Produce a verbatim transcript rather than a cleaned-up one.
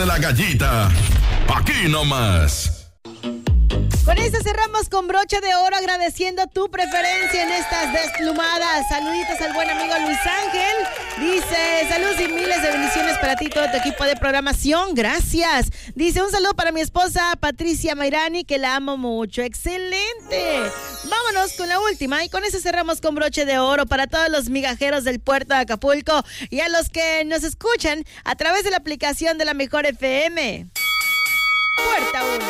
de la gallita. Aquí nomás. Con esto cerramos con broche de oro, agradeciendo tu preferencia en estas desplumadas. Saluditos al buen amigo Luis Ángel. Dice, saludos y miles de bendiciones para ti y todo tu equipo de programación. Gracias. Dice, un saludo para mi esposa Patricia Mairani, que la amo mucho. Excelente. Vámonos con la última y con eso cerramos con broche de oro para todos los migajeros del puerto de Acapulco y a los que nos escuchan a través de la aplicación de la Mejor F M. Puerta uno.